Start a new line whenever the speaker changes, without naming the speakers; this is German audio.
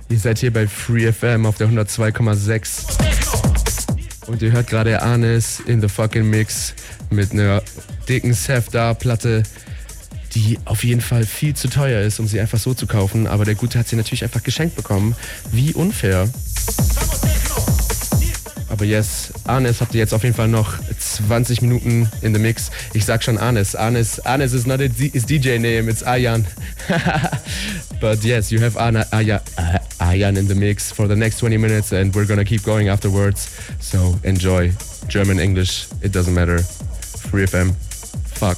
Ihr seid hier bei Free FM auf der 102,6. Und ihr hört gerade Arnes in the fucking Mix mit einer dicken Sefdar-Platte, die auf jeden Fall viel zu teuer ist, um sie einfach so zu kaufen. Aber der Gute hat sie natürlich einfach geschenkt bekommen. Wie unfair. Aber yes, Arnes habt ihr jetzt auf jeden Fall noch 20 Minuten in the Mix. Ich sag schon Arnes. Arnes is not his DJ name, it's Ayan. But yes, you have Ayan in the mix for the next 20 minutes and we're gonna keep going afterwards. So enjoy. German, English, it doesn't matter. Free FM.